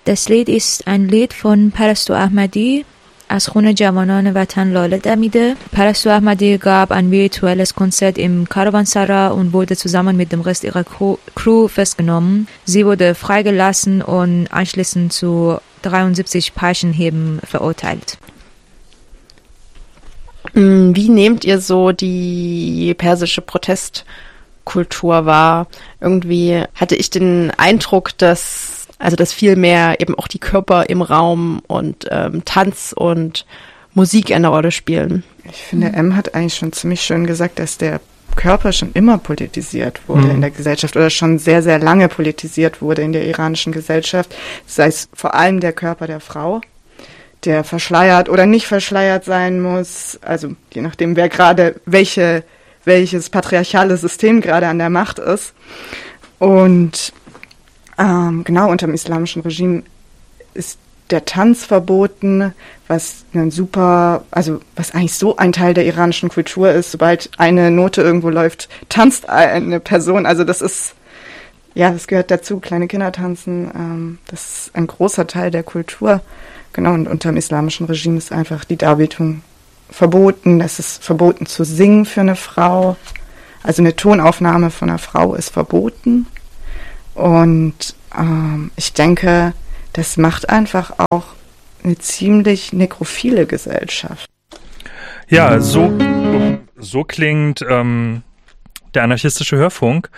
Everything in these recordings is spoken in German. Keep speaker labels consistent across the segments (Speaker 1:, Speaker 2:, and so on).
Speaker 1: Das Lied ist ein Lied von Parastu Ahmadi از خون جوانان وطن لاله دمیده. Parastu Ahmadi gab ein virtuelles Konzert im Karawanserra und wurde zusammen mit dem Rest ihrer Crew festgenommen. Sie wurde freigelassen und anschließend zu 73 Peitschenhieben verurteilt.
Speaker 2: Wie nehmt ihr so die persische Protestkultur wahr? Irgendwie hatte ich den Eindruck, dass viel mehr eben auch die Körper im Raum und Tanz und Musik eine Rolle spielen.
Speaker 3: Ich finde, hat eigentlich schon ziemlich schön gesagt, dass der Körper schon immer politisiert wurde in der Gesellschaft oder schon sehr, sehr lange politisiert wurde in der iranischen Gesellschaft. Sei es vor allem der Körper der Frau, der verschleiert oder nicht verschleiert sein muss, also je nachdem, wer gerade welches patriarchale System gerade an der Macht ist. Und genau, unter dem islamischen Regime ist der Tanz verboten, was eigentlich so ein Teil der iranischen Kultur ist. Sobald eine Note irgendwo läuft, tanzt eine Person. Also das gehört dazu, kleine Kinder tanzen. Das ist ein großer Teil der Kultur. Genau, und unter dem islamischen Regime ist einfach die Darbietung verboten. Es ist verboten zu singen für eine Frau. Also eine Tonaufnahme von einer Frau ist verboten. Und ich denke, das macht einfach auch eine ziemlich nekrophile Gesellschaft.
Speaker 4: Ja, so klingt der anarchistische Hörfunk.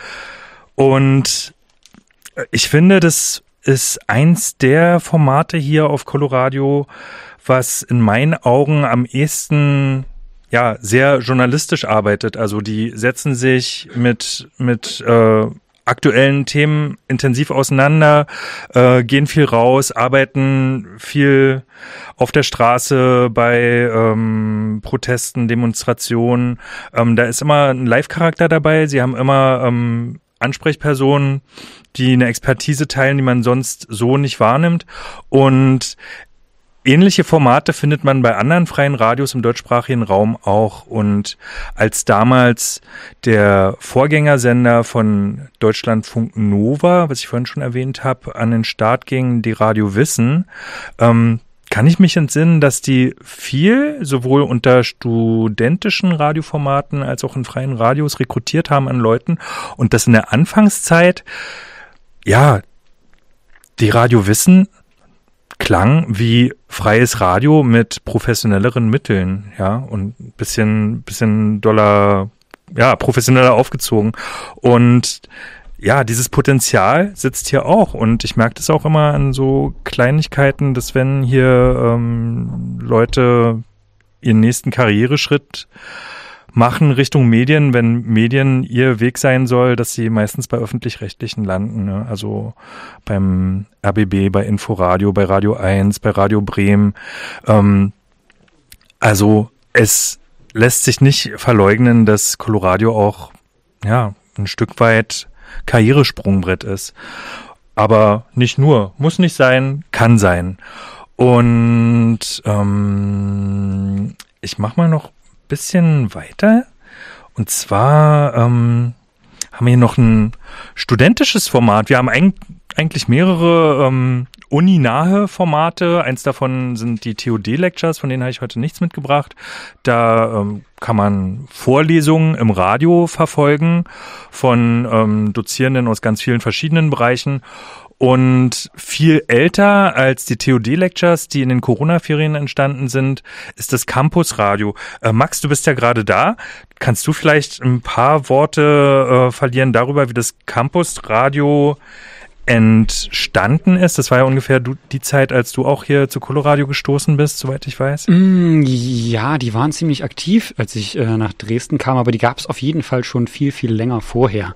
Speaker 4: Und ich finde, das ist eins der Formate hier auf Coloradio, was in meinen Augen am ehesten sehr journalistisch arbeitet. Also die setzen sich mit aktuellen Themen intensiv auseinander, gehen viel raus, arbeiten viel auf der Straße bei Protesten, Demonstrationen. Da ist immer ein Live-Charakter dabei. Sie haben immer Ansprechpersonen, die eine Expertise teilen, die man sonst so nicht wahrnimmt. Und ähnliche Formate findet man bei anderen freien Radios im deutschsprachigen Raum auch. Und als damals der Vorgängersender von Deutschlandfunk Nova, was ich vorhin schon erwähnt habe, an den Start ging, die Radio Wissen, kann ich mich entsinnen, dass die viel sowohl unter studentischen Radioformaten als auch in freien Radios rekrutiert haben an Leuten und dass in der Anfangszeit, die Radio Wissen klang wie freies Radio mit professionelleren Mitteln, und ein bisschen doller, professioneller aufgezogen. Und dieses Potenzial sitzt hier auch. Und ich merke das auch immer an so Kleinigkeiten, dass wenn hier Leute ihren nächsten Karriereschritt machen Richtung Medien, wenn Medien ihr Weg sein soll, dass sie meistens bei Öffentlich-Rechtlichen landen, ne? Also beim RBB, bei Inforadio, bei Radio 1, bei Radio Bremen. Also es lässt sich nicht verleugnen, dass Coloradio auch ein Stück weit Karrieresprungbrett ist. Aber nicht nur, muss nicht sein, kann sein. Und ich mache mal noch bisschen weiter. Und zwar haben wir hier noch ein studentisches Format. Wir haben eigentlich mehrere uninahe Formate. Eins davon sind die TOD-Lectures, von denen habe ich heute nichts mitgebracht. Da kann man Vorlesungen im Radio verfolgen von Dozierenden aus ganz vielen verschiedenen Bereichen. Und viel älter als die TOD-Lectures, die in den Corona-Ferien entstanden sind, ist das Campusradio. Max, du bist ja gerade da. Kannst du vielleicht ein paar Worte verlieren darüber, wie das Campusradio entstanden ist? Das war ja ungefähr die Zeit, als du auch hier zu Coloradio gestoßen bist, soweit ich weiß.
Speaker 5: Ja, die waren ziemlich aktiv, als ich nach Dresden kam, aber die gab es auf jeden Fall schon viel, viel länger vorher.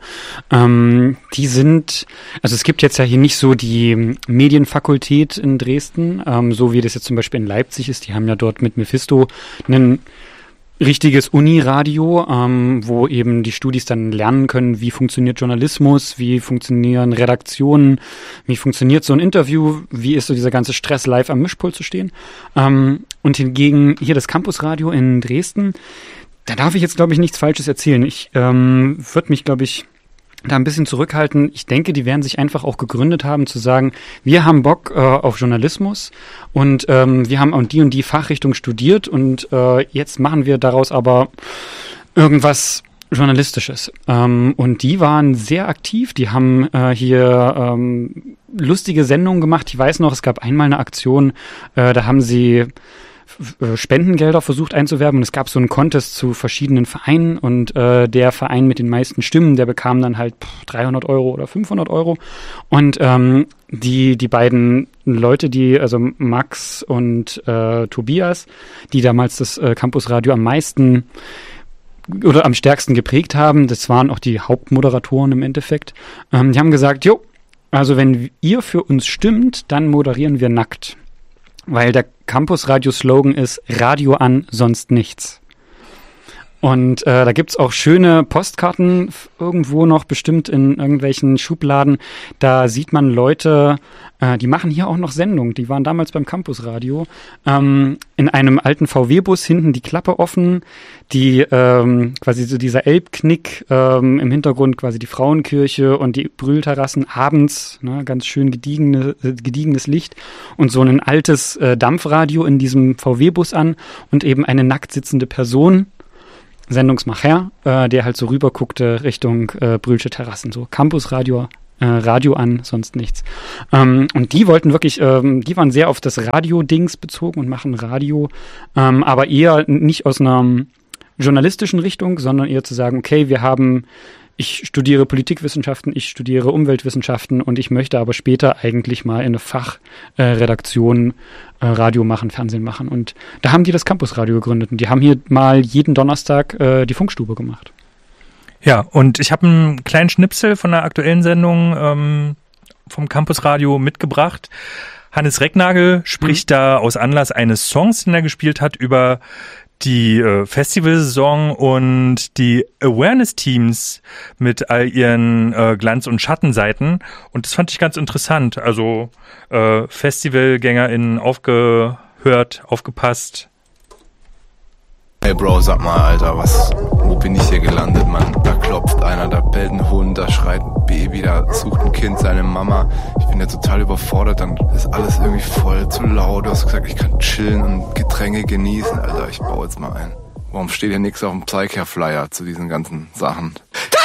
Speaker 5: Es gibt jetzt ja hier nicht so die Medienfakultät in Dresden, so wie das jetzt zum Beispiel in Leipzig ist. Die haben ja dort mit Mephisto einen richtiges Uniradio, wo eben die Studis dann lernen können, wie funktioniert Journalismus, wie funktionieren Redaktionen, wie funktioniert so ein Interview, wie ist so dieser ganze Stress, live am Mischpult zu stehen. Und hingegen hier das Campusradio in Dresden, da darf ich jetzt, glaube ich, nichts Falsches erzählen. Ich würde mich, glaube ich, da ein bisschen zurückhalten. Ich denke, die werden sich einfach auch gegründet haben, zu sagen, wir haben Bock auf Journalismus und wir haben und die Fachrichtung studiert und jetzt machen wir daraus aber irgendwas Journalistisches. Und die waren sehr aktiv, die haben hier lustige Sendungen gemacht. Ich weiß noch, es gab einmal eine Aktion, da haben sie Spendengelder versucht einzuwerben und es gab so einen Contest zu verschiedenen Vereinen und der Verein mit den meisten Stimmen, der bekam dann halt 300 Euro oder 500 Euro und die beiden Leute, also Max und Tobias, die damals das Campusradio am meisten oder am stärksten geprägt haben, das waren auch die Hauptmoderatoren im Endeffekt, die haben gesagt, also wenn ihr für uns stimmt, dann moderieren wir nackt. Weil der Campus-Radio-Slogan ist Radio an, sonst nichts. Und da gibt's auch schöne Postkarten irgendwo noch bestimmt in irgendwelchen Schubladen. Da sieht man Leute, die machen hier auch noch Sendungen. Die waren damals beim Campusradio. In einem alten VW-Bus, hinten die Klappe offen, die quasi so dieser Elbknick, im Hintergrund quasi die Frauenkirche und die Brühlterrassen abends, ne, ganz schön gediegenes Licht und so ein altes Dampfradio in diesem VW-Bus an und eben eine nackt sitzende Person, Sendungsmacher, der halt so rüber guckte Richtung Brühlsche Terrassen, so Campusradio, Radio an, sonst nichts. Und die wollten wirklich, die waren sehr auf das Radio-Dings bezogen und machen Radio, aber eher nicht aus einer journalistischen Richtung, sondern eher zu sagen, okay, ich studiere Politikwissenschaften, ich studiere Umweltwissenschaften und ich möchte aber später eigentlich mal in eine Fachredaktion Radio machen, Fernsehen machen. Und da haben die das Campusradio gegründet und die haben hier mal jeden Donnerstag die Funkstube gemacht.
Speaker 4: Ja, und ich habe einen kleinen Schnipsel von der aktuellen Sendung vom Campusradio mitgebracht. Hannes Recknagel spricht da aus Anlass eines Songs, den er gespielt hat, über die Festivalsaison und die Awareness-Teams mit all ihren Glanz- und Schattenseiten. Und das fand ich ganz interessant. Also FestivalgängerInnen aufgepasst.
Speaker 6: Hey Bro, sag mal, Alter, wo bin ich hier gelandet, Mann? Da klopft einer, da bellt ein Hund, da schreit ein Baby, da sucht ein Kind seine Mama. Ich bin ja total überfordert, dann ist alles irgendwie voll zu laut. Du hast gesagt, ich kann chillen und Getränke genießen. Alter, ich baue jetzt mal ein. Warum steht hier nichts auf dem Zeigher-Flyer zu diesen ganzen Sachen? Da